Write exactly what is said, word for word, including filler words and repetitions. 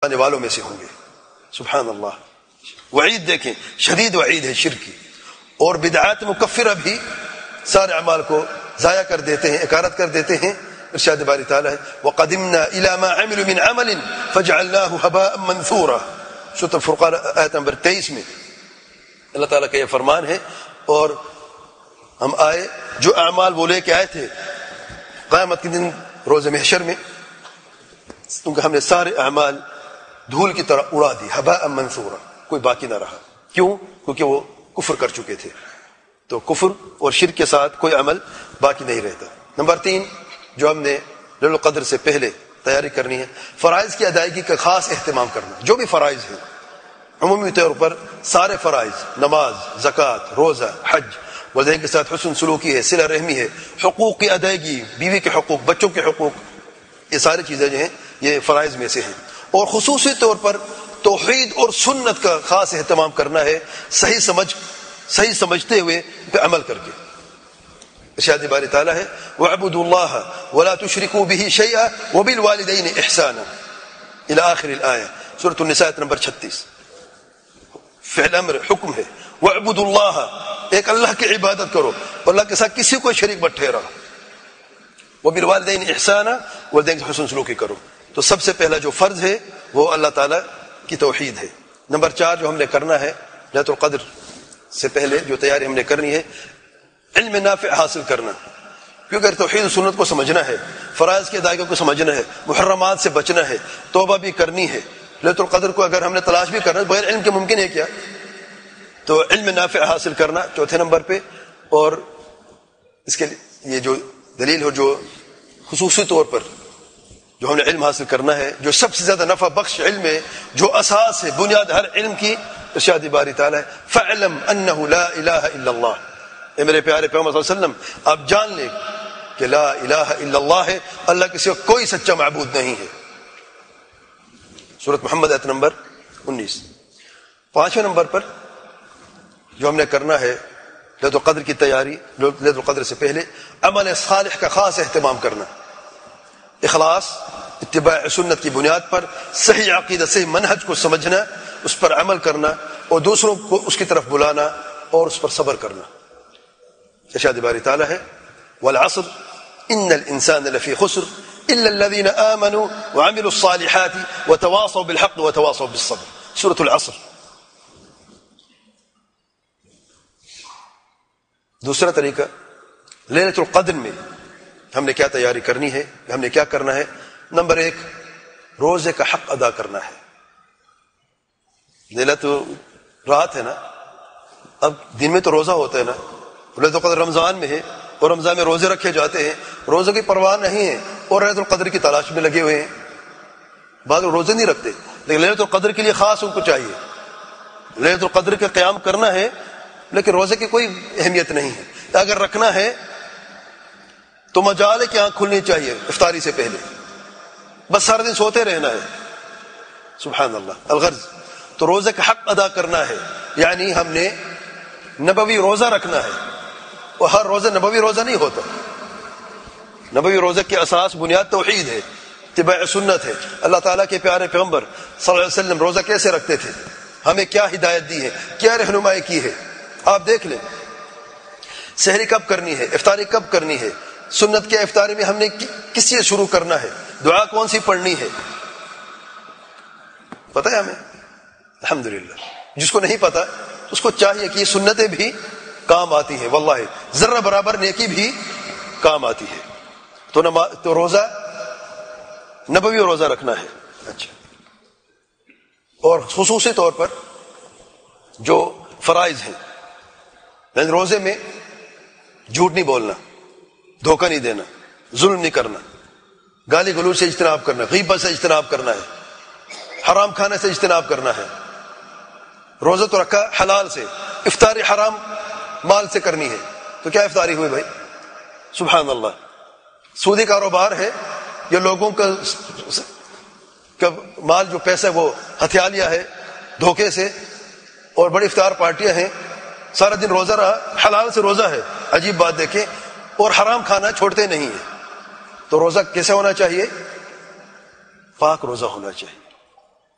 آنے والوں میں سے ہوں گے. سبحان اللہ. وعید دیکھیں، شدید وعید ہے شرک کی. اور بدعات مکفرہ بھی سارے اعمال کو ضائع کر دیتے ہیں، اکارت کر دیتے ہیں. ارشاد باری تعالیٰ ہے وَقَدِمْنَا إِلَى مَا عَمِلُوا مِنْ عَمَلٍ فَجَعَلْنَاهُ هَبَاءً مَنْثُورًا. سورۃ الفرقان آیت نمبر تیئیس میں اللہ تعالیٰ کا یہ فرمان ہے. اور ہم آئے جو اعمال وہ لے کے آئے تھے قیامت کے دن روز محشر میں، کیونکہ ہم نے سارے اعمال دھول کی طرح اڑا دی. ہباء منثورا، کوئی باقی نہ رہا. کیوں؟ کیونکہ وہ کفر کر چکے تھے. تو کفر اور شرک کے ساتھ کوئی عمل باقی نہیں رہتا. نمبر تین جو ہم نے لیلۃ القدر سے پہلے تیاری کرنی ہے، فرائض کی ادائیگی کا خاص اہتمام کرنا. جو بھی فرائض ہیں عمومی طور پر سارے فرائض، نماز، زکوٰۃ، روزہ، حج، والدین کے ساتھ حسن سلوکی ہے، صلہ رحمی ہے، حقوق کی ادائیگی، بیوی کے حقوق، بچوں کے حقوق، یہ ساری چیزیں جو ہیں یہ فرائض میں سے ہیں. اور خصوصی طور پر توحید اور سنت کا خاص اہتمام کرنا ہے، صحیح سمجھ صحیح سمجھتے ہوئے پہ عمل کر کے. ارشاد باری تعالیٰ ہے وَاعْبُدُوا اللَّهَ وَلَا تُشْرِكُوا بِهِ شَيْئًا وَبِالْوَالِدَيْنِ إِحْسَانًا إلى آخر الآیہ. سورۃ النساء نمبر چھتیس. فعل امر حکم ہے. وَاعْبُدُوا اللَّهَ، ایک اللہ کی عبادت کرو، اللہ کے ساتھ کسی کو شریک مت ٹھہراؤ. وَبِالْوَالِدَيْنِ إِحْسَانًا، والدین سے حسن سلوکی کرو. تو سب سے پہلا جو فرض ہے وہ اللہ تعالیٰ کی توحید ہے. نمبر چار جو ہم نے کرنا ہے لیلۃ القدر سے پہلے جو تیاری ہم نے کرنی ہے، علم نافع حاصل کرنا. کیونکہ اگر توحید و سنت کو سمجھنا ہے، فرائض کے ادائیگی کو سمجھنا ہے، محرمات سے بچنا ہے، توبہ بھی کرنی ہے، لیلۃ القدر کو اگر ہم نے تلاش بھی کرنا ہے بغیر علم کے ممکن ہے کیا؟ تو علم نافع حاصل کرنا چوتھے نمبر پہ. اور اس کے یہ جو دلیل ہو جو خصوصی طور پر جو ہم نے علم حاصل کرنا ہے، جو سب سے زیادہ نفع بخش علم ہے، جو اساس ہے، بنیاد ہر علم کی، ارشاد باری تعالیٰ ہے فَاعْلَمْ أَنَّهُ لَا إِلَهَ إِلَّا اللَّهُ. اے میرے پیارے پیغمبر صلی اللہ علیہ وسلم آپ جان لیں کہ لا الہ الا اللہ ہے، اللہ کے سوا کوئی سچا معبود نہیں ہے. سورۃ محمد آیت نمبر انیس. پانچویں نمبر پر جو ہم نے کرنا ہے لیلۃ القدر کی تیاری، لیلۃ القدر سے پہلے عمل صالح کا خاص اہتمام کرنا. اخلاص، اتباع سنت کی بنیاد پر صحیح عقیدہ، صحیح منہج کو سمجھنا، اس پر عمل کرنا اور دوسروں کو اس کی طرف بلانا اور اس پر صبر کرنا. ارشاد باری تعالیٰ ہے والعصر ان الانسان لفی خسر الا الذین آمنوا وعملوا الصالحات وتواصوا بالحق وتواصوا بالصبر. سورۃ العصر. دوسرا طریقہ لیلۃ القدر میں ہم نے کیا تیاری کرنی ہے، ہم نے کیا کرنا ہے. نمبر ایک روزے کا حق ادا کرنا ہے. لیلۃ رات ہے نا، اب دن میں تو روزہ ہوتا ہے نا، لیلۃ القدر رمضان میں ہے اور رمضان میں روزے رکھے جاتے ہیں، روزوں کی پرواہ نہیں ہے اور لیلۃ القدر کی تلاش میں لگے ہوئے ہیں. بعض لوگ روزے نہیں رکھتے لیکن لیلۃ القدر کے لیے خاص ان کو چاہیے لیلۃ القدر کا قیام کرنا ہے، لیکن روزے کی کوئی اہمیت نہیں ہے. اگر رکھنا ہے تو مجال ہے کہ آنکھ کھلنی چاہیے افطاری سے پہلے، بس سارا دن سوتے رہنا ہے. سبحان اللہ. الغرض تو روزے کا حق ادا کرنا ہے، یعنی ہم نے نبوی روزہ رکھنا ہے. اور ہر روزہ نبوی روزہ نہیں ہوتا. نبوی روزے کی اساس بنیاد توحید ہے، اتباع سنت ہے. اللہ تعالیٰ کے پیارے پیغمبر صلی اللہ علیہ وسلم روزہ کیسے رکھتے تھے، ہمیں کیا ہدایت دی ہے، کیا رہنمائی کی ہے. آپ دیکھ لیں سحری کب کرنی ہے، افطاری کب کرنی ہے، سنت کے افطاری میں ہم نے کس سے شروع کرنا ہے، دعا کون سی پڑھنی ہے، پتہ ہے ہمیں الحمدللہ. جس کو نہیں پتا اس کو چاہیے کہ یہ سنتیں بھی کام آتی ہیں، واللہ ذرہ برابر نیکی بھی کام آتی ہے. تو نماز تو روزہ نبوی روزہ رکھنا ہے. اچھا، اور خصوصی طور پر جو فرائض ہیں، یعنی روزے میں جھوٹ نہیں بولنا، دھوکہ نہیں دینا، ظلم نہیں کرنا، گالی گلوچ سے اجتناب کرنا، غیبت سے اجتناب کرنا ہے، حرام کھانے سے اجتناب کرنا ہے. روزہ تو رکھا حلال سے، افطاری حرام مال سے کرنی ہے، تو کیا افطاری ہوئی بھائی؟ سبحان اللہ. سودی کاروبار ہے، یہ لوگوں کا مال جو پیسہ وہ ہتھیا لیا ہے دھوکے سے، اور بڑی افطار پارٹیاں ہیں، سارا دن روزہ رہا، حلال سے روزہ ہے. عجیب بات دیکھیں، اور حرام کھانا چھوڑتے نہیں ہیں. تو روزہ کیسے ہونا چاہیے؟ پاک روزہ ہونا چاہیے.